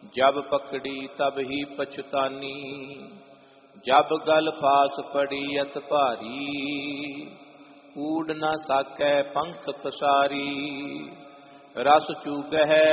जब पकड़ी तब ही पछतानी, जब गल फास पड़ी अत भारी, ऊड़ न साकै पंख पसारी। रस चूगह